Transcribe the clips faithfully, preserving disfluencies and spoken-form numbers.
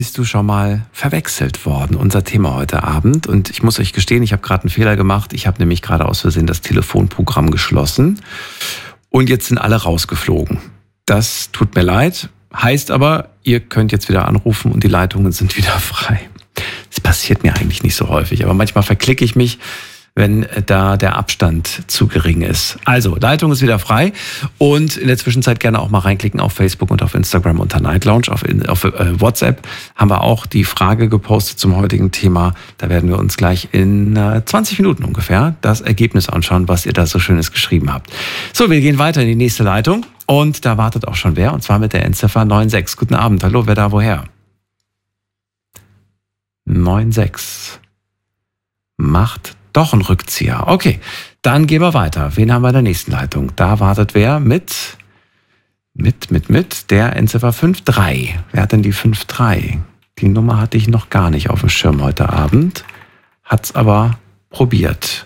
Bist du schon mal verwechselt worden? Unser Thema heute Abend. Und ich muss euch gestehen, ich habe gerade einen Fehler gemacht. Ich habe nämlich gerade aus Versehen das Telefonprogramm geschlossen. Und jetzt sind alle rausgeflogen. Das tut mir leid. Heißt aber, ihr könnt jetzt wieder anrufen und die Leitungen sind wieder frei. Das passiert mir eigentlich nicht so häufig. Aber manchmal verklicke ich mich, wenn da der Abstand zu gering ist. Also, Leitung ist wieder frei und in der Zwischenzeit gerne auch mal reinklicken auf Facebook und auf Instagram unter Night Lounge. Auf, auf äh, WhatsApp haben wir auch die Frage gepostet zum heutigen Thema. Da werden wir uns gleich in äh, zwanzig Minuten ungefähr das Ergebnis anschauen, was ihr da so Schönes geschrieben habt. So, wir gehen weiter in die nächste Leitung und da wartet auch schon wer und zwar mit der Endziffer neun sechs. Guten Abend, hallo, wer da woher? neun sechs. Macht doch ein Rückzieher. Okay, dann gehen wir weiter. Wen haben wir in der nächsten Leitung? Da wartet wer mit, mit, mit, mit der Endziffer fünf drei. Wer hat denn die fünf drei? Die Nummer hatte ich noch gar nicht auf dem Schirm heute Abend. Hat's aber probiert.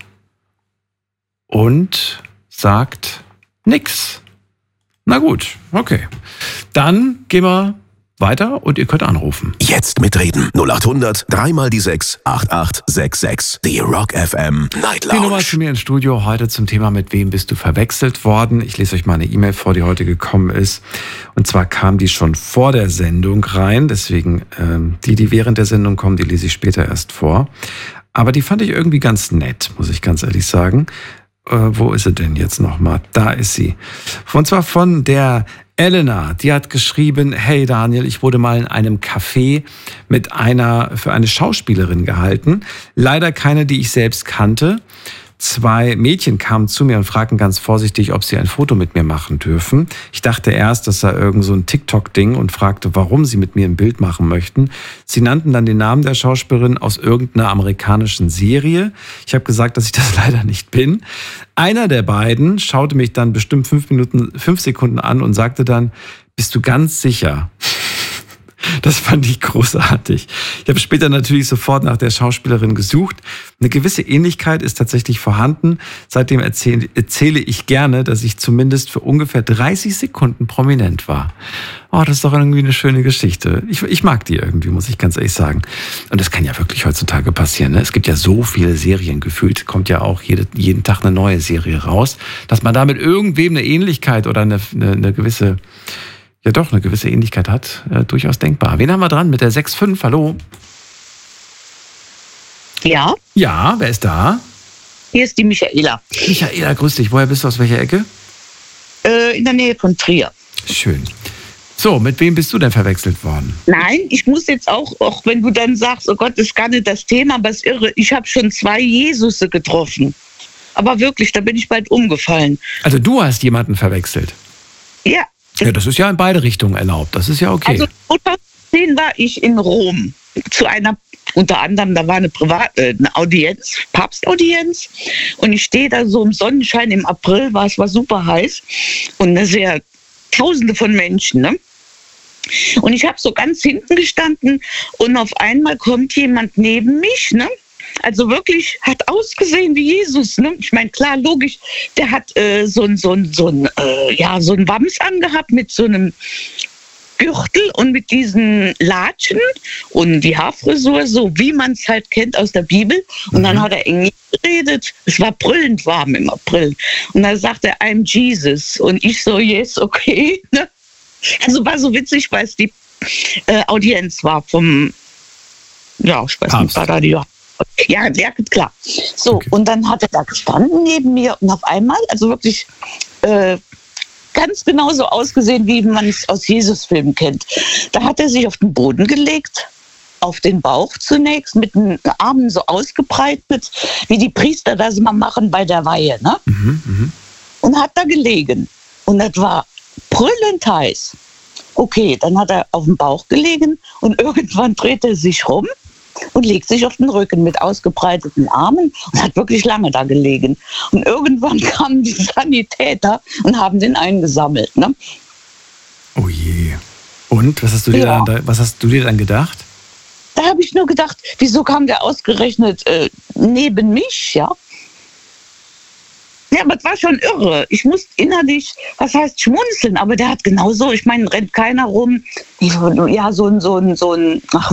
Und sagt nix. Na gut, okay. Dann gehen wir weiter und ihr könnt anrufen. Jetzt mitreden. null acht hundert, dreimal die sechs, acht acht sechs sechs. Die Rock F M Night Lounge. Die Nummer zu mir ins Studio heute zum Thema, mit wem bist du verwechselt worden? Ich lese euch mal eine E-Mail vor, die heute gekommen ist. Und zwar kam die schon vor der Sendung rein. Deswegen, ähm, die, die während der Sendung kommen, die lese ich später erst vor. Aber die fand ich irgendwie ganz nett, muss ich ganz ehrlich sagen. Äh, wo ist sie denn jetzt nochmal? Da ist sie. Und zwar von der Elena, die hat geschrieben, hey Daniel, ich wurde mal in einem Café mit einer, für eine Schauspielerin gehalten. Leider keine, die ich selbst kannte. Zwei Mädchen kamen zu mir und fragten ganz vorsichtig, ob sie ein Foto mit mir machen dürfen. Ich dachte erst, das sei irgend so ein TikTok-Ding und fragte, warum sie mit mir ein Bild machen möchten. Sie nannten dann den Namen der Schauspielerin aus irgendeiner amerikanischen Serie. Ich habe gesagt, dass ich das leider nicht bin. Einer der beiden schaute mich dann bestimmt fünf Minuten, fünf Sekunden an und sagte dann, bist du ganz sicher? Das fand ich großartig. Ich habe später natürlich sofort nach der Schauspielerin gesucht. Eine gewisse Ähnlichkeit ist tatsächlich vorhanden. Seitdem erzähle, erzähle ich gerne, dass ich zumindest für ungefähr dreißig Sekunden prominent war. Oh, das ist doch irgendwie eine schöne Geschichte. Ich, ich mag die irgendwie, muss ich ganz ehrlich sagen. Und das kann ja wirklich heutzutage passieren. Ne? Es gibt ja so viele Serien, gefühlt kommt ja auch jede, jeden Tag eine neue Serie raus, dass man da mit irgendwem eine Ähnlichkeit oder eine, eine, eine gewisse... ja doch eine gewisse Ähnlichkeit hat, äh, durchaus denkbar. Wen haben wir dran mit der sechs fünf? Hallo? Ja? Ja, wer ist da? Hier ist die Michaela. Michaela, grüß dich. Woher bist du, aus welcher Ecke? Äh, in der Nähe von Trier. Schön. So, mit wem bist du denn verwechselt worden? Nein, ich muss jetzt auch, auch wenn du dann sagst, oh Gott, das ist gar nicht das Thema, aber es ist irre, ich habe schon zwei Jesusse getroffen. Aber wirklich, da bin ich bald umgefallen. Also du hast jemanden verwechselt? Ja. Ja, das ist ja in beide Richtungen erlaubt. Das ist ja okay. Also zweitausendzehn war ich in Rom zu einer, unter anderem, da war eine Privat, äh, eine Audienz, Papstaudienz. Und ich stehe da so im Sonnenschein im April, war es war super heiß und da sehr Tausende von Menschen, ne? Und ich habe so ganz hinten gestanden und auf einmal kommt jemand neben mich, ne? Also wirklich hat ausgesehen wie Jesus, ne? Ich meine, klar, logisch, der hat äh, so ein so ein so ein äh, ja so ein Wams angehabt mit so einem Gürtel und mit diesen Latschen und die Haarfrisur, so wie man es halt kennt aus der Bibel. Und dann hat er Englisch geredet. Es war brüllend warm im April. Und dann sagt er, I'm Jesus. Und ich so, yes, okay. Ne? Also war so witzig, weil es die äh, Audienz war vom, ja, ich weiß Papst. nicht, war da die Ja, ja, klar. So, Okay. Und dann hat er da gestanden neben mir und auf einmal, also wirklich äh, ganz genauso ausgesehen, wie man es aus Jesus-Filmen kennt. Da hat er sich auf den Boden gelegt, auf den Bauch zunächst, mit den Armen so ausgebreitet, wie die Priester das mal machen bei der Weihe, ne? Mhm, mhm. Und hat da gelegen. Und das war brüllend heiß. Okay, dann hat er auf dem Bauch gelegen und irgendwann dreht er sich rum und legt sich auf den Rücken mit ausgebreiteten Armen und hat wirklich lange da gelegen. Und irgendwann kamen die Sanitäter und haben den eingesammelt. Ne? Oh je. Und, was hast du dir, Ja. dann, was hast du dir dann gedacht? Da habe ich nur gedacht, wieso kam der ausgerechnet äh, neben mich, ja? Ja, aber es war schon irre. Ich musste innerlich, was heißt schmunzeln, aber der hat genauso, ich meine, rennt keiner rum. Ja, so ein, so ein, so ein, ach,